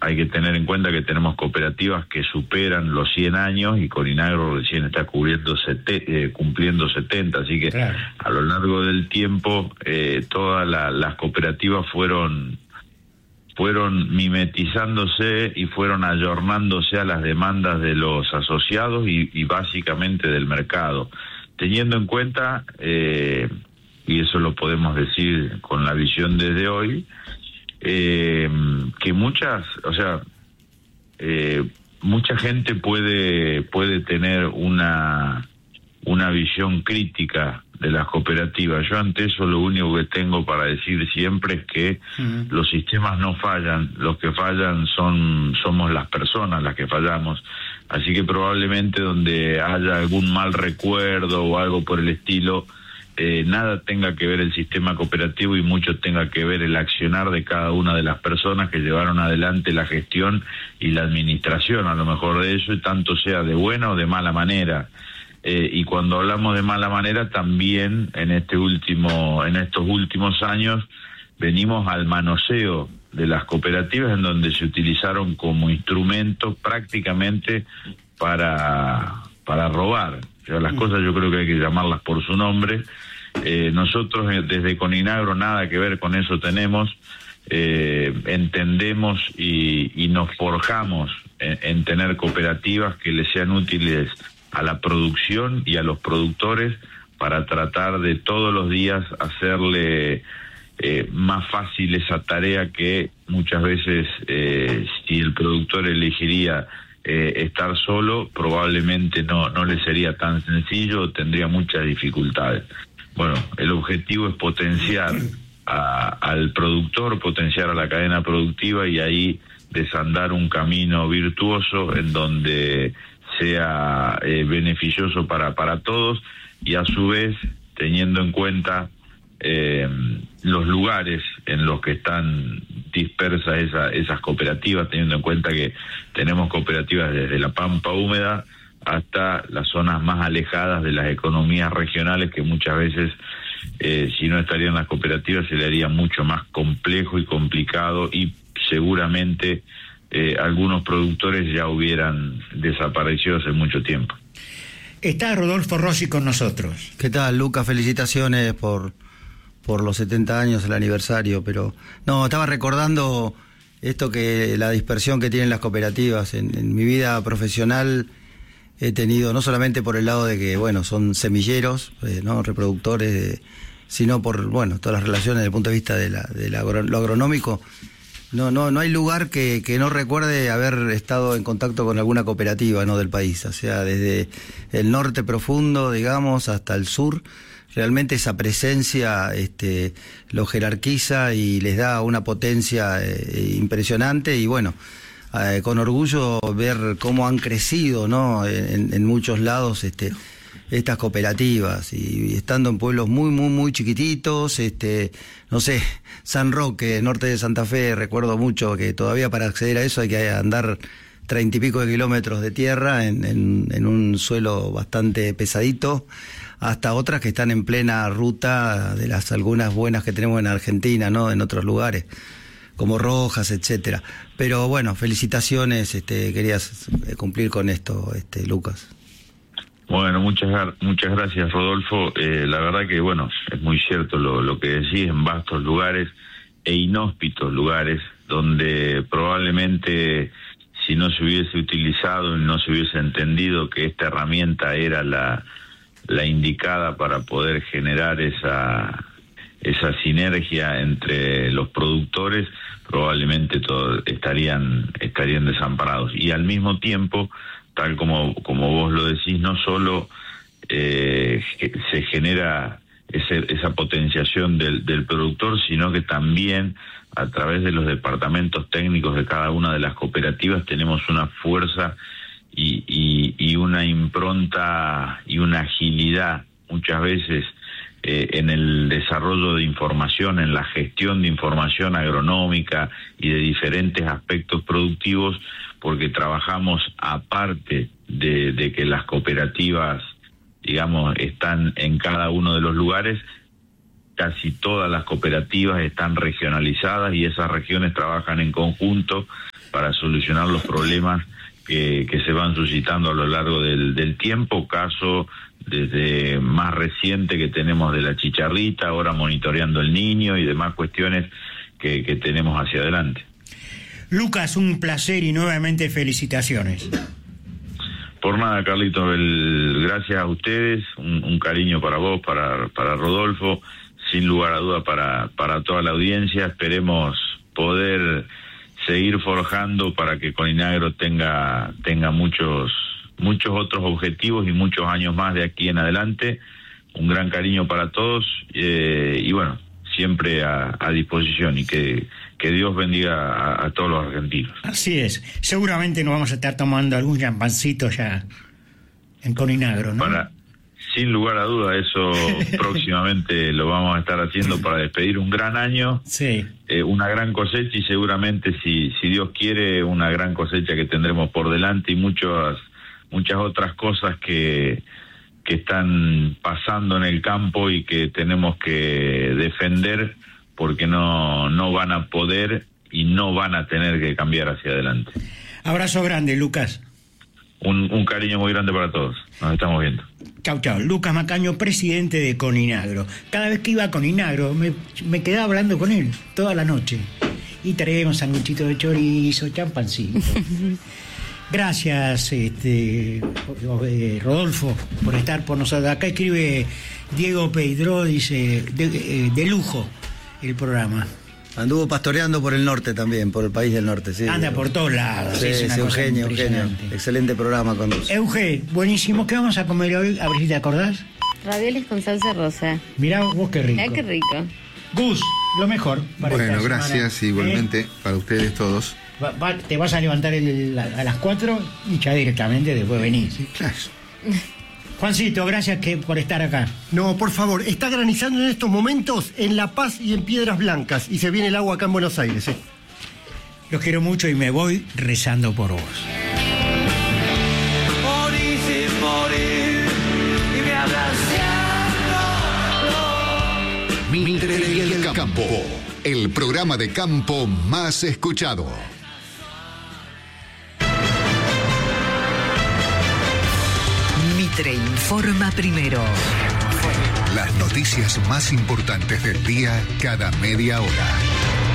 hay que tener en cuenta que tenemos cooperativas que superan los 100 años y Corinagro recién está cumpliendo 70, así que claro, a lo largo del tiempo todas las cooperativas fueron mimetizándose y fueron ayornándose a las demandas de los asociados y básicamente del mercado, teniendo en cuenta, y eso lo podemos decir con la visión desde hoy, que mucha gente puede tener una visión crítica de las cooperativas. Yo ante eso lo único que tengo para decir siempre es que los sistemas no fallan, los que fallan somos las personas las que fallamos, así que probablemente donde haya algún mal recuerdo o algo por el estilo, nada tenga que ver el sistema cooperativo y mucho tenga que ver el accionar de cada una de las personas que llevaron adelante la gestión y la administración, a lo mejor de eso, y tanto sea de buena o de mala manera. Y cuando hablamos de mala manera, también en estos últimos años venimos al manoseo de las cooperativas, en donde se utilizaron como instrumento prácticamente para robar. O sea, las cosas yo creo que hay que llamarlas por su nombre. Nosotros desde Corinagro nada que ver con eso tenemos. Entendemos y nos forjamos en tener cooperativas que les sean útiles a la producción y a los productores para tratar de todos los días hacerle más fácil esa tarea que muchas veces si el productor elegiría estar solo, probablemente no le sería tan sencillo, tendría muchas dificultades. Bueno, el objetivo es potenciar al productor, potenciar a la cadena productiva y ahí desandar un camino virtuoso en donde sea beneficioso para todos y a su vez teniendo en cuenta los lugares en los que están dispersas esas cooperativas, teniendo en cuenta que tenemos cooperativas desde la pampa húmeda hasta las zonas más alejadas de las economías regionales, que muchas veces si no estarían las cooperativas se le haría mucho más complejo y complicado y seguramente algunos productores ya hubieran desaparecido hace mucho tiempo. Está Rodolfo Rossi con nosotros. ¿Qué tal, Lucas? Felicitaciones por los 70 años, el aniversario, pero no, estaba recordando esto, que la dispersión que tienen las cooperativas. En mi vida profesional he tenido, no solamente por el lado de que, bueno, son semilleros, no reproductores, sino por, bueno, todas las relaciones desde el punto de vista de lo agronómico. No hay lugar que no recuerde haber estado en contacto con alguna cooperativa, ¿no?, del país, o sea, desde el norte profundo, digamos, hasta el sur. Realmente esa presencia lo jerarquiza y les da una potencia impresionante y bueno, con orgullo ver cómo han crecido, ¿no?, en muchos lados estas cooperativas, y estando en pueblos muy chiquititos, no sé, San Roque, norte de Santa Fe, recuerdo mucho que todavía para acceder a eso hay que andar 30 y pico de kilómetros de tierra en un suelo bastante pesadito, hasta otras que están en plena ruta de las algunas buenas que tenemos en Argentina, ¿no?, en otros lugares, como Rojas, etcétera. Pero bueno, felicitaciones, querías cumplir con esto, Lucas. Bueno, muchas gracias, Rodolfo. La verdad que, bueno, es muy cierto lo que decís, en vastos lugares e inhóspitos lugares, donde probablemente si no se hubiese utilizado y no se hubiese entendido que esta herramienta era la indicada para poder generar esa sinergia entre los productores, probablemente todos estarían desamparados. Y al mismo tiempo, tal como vos lo decís, no solo se genera esa potenciación del productor, sino que también a través de los departamentos técnicos de cada una de las cooperativas tenemos una fuerza y una impronta y una agilidad muchas veces en el desarrollo de información, en la gestión de información agronómica y de diferentes aspectos productivos, porque trabajamos aparte de que las cooperativas, digamos, están en cada uno de los lugares, casi todas las cooperativas están regionalizadas y esas regiones trabajan en conjunto para solucionar los problemas que se van suscitando a lo largo del tiempo, caso desde más reciente que tenemos de la chicharrita, ahora monitoreando el niño y demás cuestiones que tenemos hacia adelante. Lucas, un placer y nuevamente felicitaciones. Por nada, Carlito, gracias a ustedes, un cariño para vos, para Rodolfo, sin lugar a duda para toda la audiencia. Esperemos poder seguir forjando para que Coninagro tenga muchos otros objetivos y muchos años más de aquí en adelante. Un gran cariño para todos y bueno, siempre a disposición, y que Dios bendiga a todos los argentinos. Así es, seguramente nos vamos a estar tomando algún champancito ya en Coninagro, ¿no? Sin lugar a duda, eso próximamente lo vamos a estar haciendo para despedir un gran año, sí. Una gran cosecha, y seguramente, si Dios quiere, una gran cosecha que tendremos por delante, y muchas otras cosas que están pasando en el campo y que tenemos que defender, porque no van a poder y no van a tener que cambiar hacia adelante. Abrazo grande, Lucas. Un cariño muy grande para todos. Nos estamos viendo. Chau, chau. Lucas Macaño, presidente de Coninagro. Cada vez que iba a Coninagro me quedaba hablando con él toda la noche. Y traíamos sanguchito de chorizo, champancito. Gracias, Rodolfo, por estar por nosotros. Acá escribe Diego Peidró, dice, de lujo el programa. Anduvo pastoreando por el norte también, por el país del norte, sí. Anda por todos lados. Sí, es una cosa Eugenio. Excelente programa conduce. Euge, buenísimo. ¿Qué vamos a comer hoy? A ver si te acordás. Ravioles con salsa rosa. Mirá vos qué rico. Mirá qué rico. Gus, lo mejor. Para bueno, gracias, semana. igualmente para ustedes todos. Te vas a levantar a las 4 y ya directamente después venís. Sí, claro. Juancito, gracias por estar acá. No, por favor, está granizando en estos momentos en La Paz y en Piedras Blancas, y se viene el agua acá en Buenos Aires. Los quiero mucho y me voy rezando por vos. Morí sin morir y me abrazando. Mitre y el campo, el programa de campo más escuchado. Mitre informa primero. Las noticias más importantes del día cada media hora.